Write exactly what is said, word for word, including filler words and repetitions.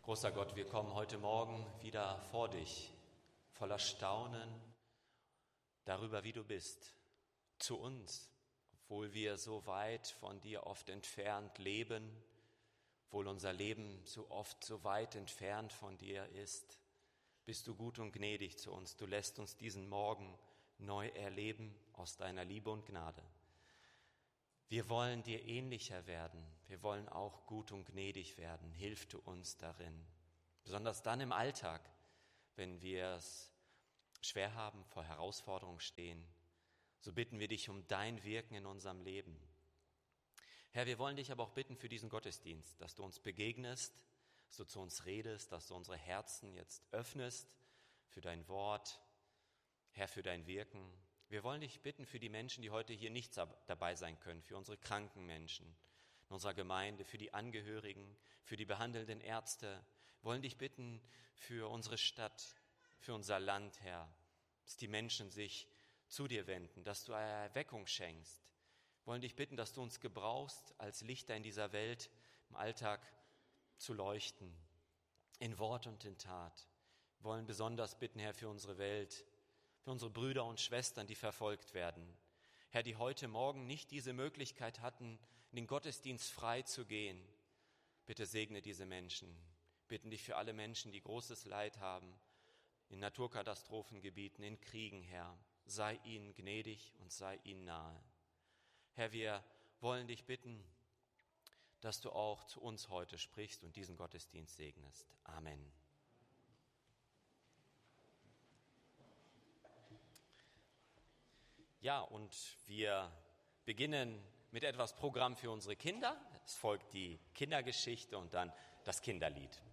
Großer Gott, wir kommen heute Morgen wieder vor dich, voller Staunen darüber, wie du bist, zu uns, obwohl wir so weit von dir oft entfernt leben, obwohl unser Leben so oft so weit entfernt von dir ist, bist du gut und gnädig zu uns. Du lässt uns diesen Morgen neu erleben aus deiner Liebe und Gnade. Wir wollen dir ähnlicher werden. Wir wollen auch gut und gnädig werden. Hilf du uns darin. Besonders dann im Alltag, wenn wir es schwer haben, vor Herausforderungen stehen. So bitten wir dich um dein Wirken in unserem Leben. Herr, wir wollen dich aber auch bitten für diesen Gottesdienst, dass du uns begegnest, dass du zu uns redest, dass du unsere Herzen jetzt öffnest für dein Wort, Herr, für dein Wirken. Wir wollen dich bitten für die Menschen, die heute hier nicht dabei sein können, für unsere kranken Menschen in unserer Gemeinde, für die Angehörigen, für die behandelnden Ärzte. Wir wollen dich bitten für unsere Stadt, für unser Land, Herr, dass die Menschen sich zu dir wenden, dass du Erweckung schenkst. Wir wollen dich bitten, dass du uns gebrauchst, als Lichter in dieser Welt im Alltag zu leuchten, in Wort und in Tat. Wir wollen besonders bitten, Herr, für unsere Welt, für unsere Brüder und Schwestern, die verfolgt werden. Herr, die heute Morgen nicht diese Möglichkeit hatten, in den Gottesdienst frei zu gehen. Bitte segne diese Menschen. Bitten dich für alle Menschen, die großes Leid haben, in Naturkatastrophengebieten, in Kriegen, Herr. Sei ihnen gnädig und sei ihnen nahe. Herr, wir wollen dich bitten, dass du auch zu uns heute sprichst und diesen Gottesdienst segnest. Amen. Ja, und wir beginnen mit etwas Programm für unsere Kinder. Es folgt die Kindergeschichte und dann das Kinderlied.